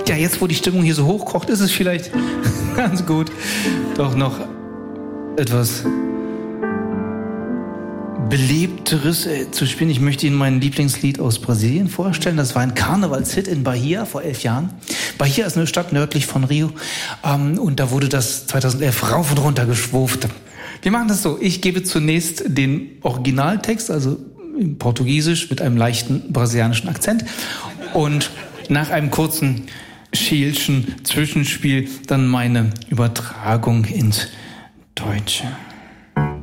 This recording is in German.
Ja, jetzt wo die Stimmung hier so hochkocht, ist es vielleicht ganz gut, doch noch etwas Belebteres zu spielen. Ich möchte Ihnen mein Lieblingslied aus Brasilien vorstellen. Das war ein Karnevalshit in Bahia vor 11 Jahren. Bahia ist eine Stadt nördlich von Rio. Und da wurde das 2011 rauf und runter geschwurft. Wir machen das so. Ich gebe zunächst den Originaltext, also in Portugiesisch mit einem leichten brasilianischen Akzent. Und nach einem kurzen Schielschen Zwischenspiel dann meine Übertragung ins Deutsche.